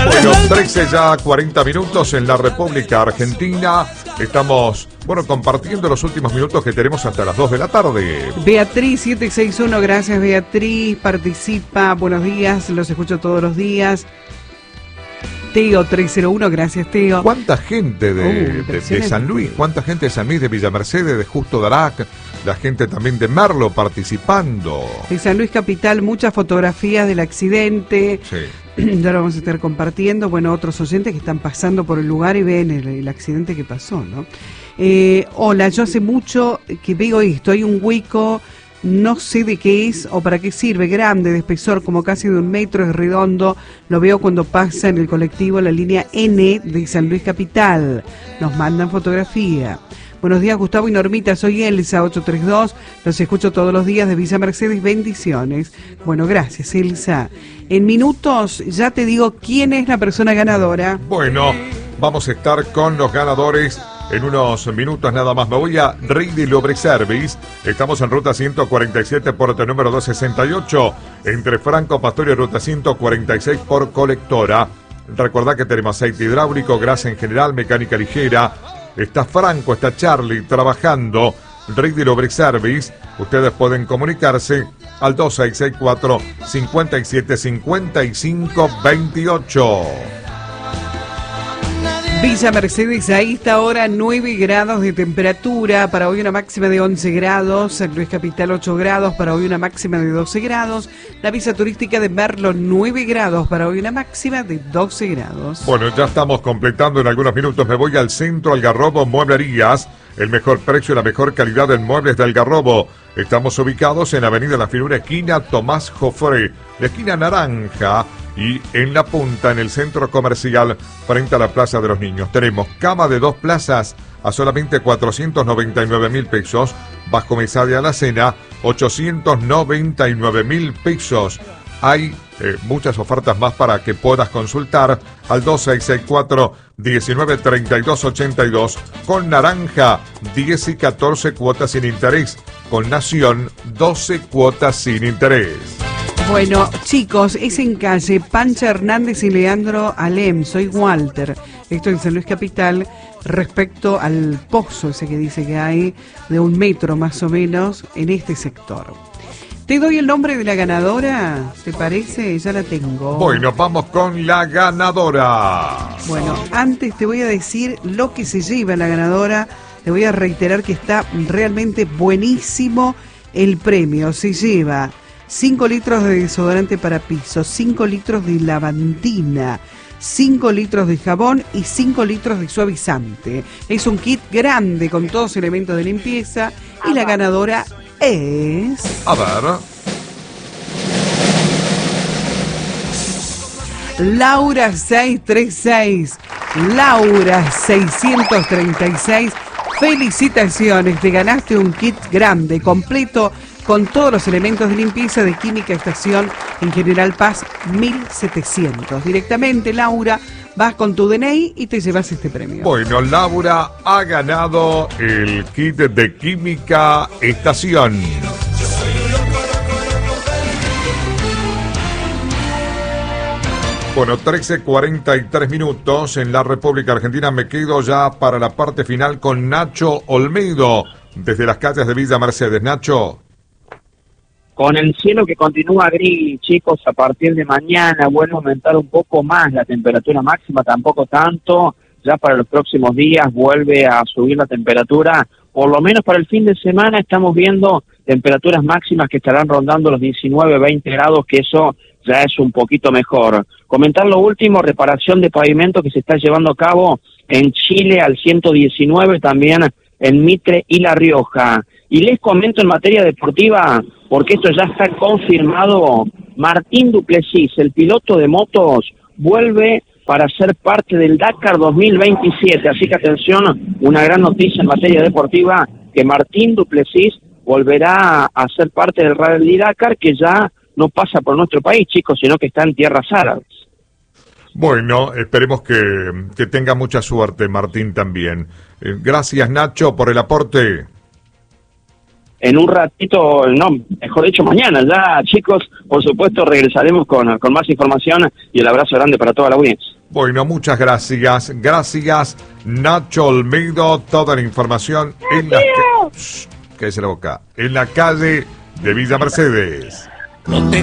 Bueno, 13 ya 40 minutos en la República Argentina. Estamos, compartiendo los últimos minutos que tenemos hasta las 2 de la tarde. Beatriz 761, gracias Beatriz, participa, buenos días, los escucho todos los días. Teo 301, gracias Teo. ¿Cuánta gente de San Luis? ¿Cuánta gente de San Luis, de Villa Mercedes, de Justo Darac? La gente también de Merlo participando. De San Luis Capital, muchas fotografías del accidente. Sí. Ya lo vamos a estar compartiendo. Bueno, otros oyentes que están pasando por el lugar y ven el accidente que pasó, ¿no? Hola, yo hace mucho que veo esto. Hay un hueco, no sé de qué es o para qué sirve, grande, de espesor, como casi de 1 metro, es redondo. Lo veo cuando pasa en el colectivo la línea N de San Luis Capital. Nos mandan fotografía. Buenos días, Gustavo y Normita, soy Elsa 832, los escucho todos los días de Villa Mercedes, bendiciones. Bueno, gracias Elsa. En minutos ya te digo quién es la persona ganadora. Bueno, vamos a estar con los ganadores en unos minutos nada más. Me voy a Ready Lubreservice. Estamos en ruta 147, puerta número 268, entre Franco Pastor y ruta 146 por Colectora. Recordá que tenemos aceite hidráulico, grasa en general, mecánica ligera. Está Franco, está Charlie trabajando. Ready Lubreservice. Ustedes pueden comunicarse al 2664 57 55 28. Villa Mercedes, a esta hora 9 grados de temperatura, para hoy una máxima de 11 grados, San Luis Capital 8 grados, para hoy una máxima de 12 grados, la visa turística de Merlo 9 grados, para hoy una máxima de 12 grados. Bueno, ya estamos completando en algunos minutos. Me voy al centro Algarrobo Mueblerías, el mejor precio y la mejor calidad en muebles de Algarrobo. Estamos ubicados en Avenida La Figura, esquina Tomás Jofré, la esquina naranja, y en la punta, en el centro comercial, frente a la Plaza de los Niños. Tenemos cama de 2 plazas a solamente 499.000 pesos. Bajo mesa de alacena, 899.000 pesos. Hay muchas ofertas más para que puedas consultar al 2664 193282. Con naranja, 10 y 14 cuotas sin interés. Con Nación, 12 cuotas sin interés. Bueno, chicos, es en calle Pancha Hernández y Leandro Alem. Soy Walter. Esto en San Luis Capital, respecto al pozo ese que dice que hay de 1 metro más o menos en este sector. ¿Te doy el nombre de la ganadora? ¿Te parece? Ya la tengo. Bueno, vamos con la ganadora. Bueno, antes te voy a decir lo que se lleva la ganadora. Te voy a reiterar que está realmente buenísimo el premio. Se lleva 5 litros de desodorante para piso, 5 litros de lavandina, 5 litros de jabón y 5 litros de suavizante. Es un kit grande con todos elementos de limpieza y la ganadora es... A ver... Laura 636, Laura 636, felicitaciones, te ganaste un kit grande, completo, con todos los elementos de limpieza de Química Estación en General Paz 1700. Directamente, Laura, vas con tu DNI y te llevas este premio. Bueno, Laura ha ganado el kit de Química Estación. Bueno, 13:43 minutos en la República Argentina. Me quedo ya para la parte final con Nacho Olmedo, desde las calles de Villa Mercedes. Nacho. Con el cielo que continúa gris, chicos, a partir de mañana vuelve a aumentar un poco más la temperatura máxima, tampoco tanto. Ya para los próximos días vuelve a subir la temperatura. Por lo menos para el fin de semana estamos viendo temperaturas máximas que estarán rondando los 19-20 grados, que eso ya es un poquito mejor. Comentar lo último, reparación de pavimento que se está llevando a cabo en Chile al 119, también en Mitre y La Rioja. Y les comento en materia deportiva, porque esto ya está confirmado, Martín Duplessis, el piloto de motos, vuelve para ser parte del Dakar 2027. Así que atención, una gran noticia en materia deportiva, que Martín Duplessis volverá a ser parte del Rally Dakar, que ya no pasa por nuestro país, chicos, sino que está en tierras árabes. Bueno, esperemos que tenga mucha suerte Martín también. Gracias, Nacho, por el aporte. en un ratito, no, mejor dicho, mañana ya, chicos, por supuesto, regresaremos con más información y el abrazo grande para toda la audiencia. Bueno, muchas gracias. Gracias, Nacho Olmedo. Toda la información en la cállese la boca. En la calle de Villa Mercedes.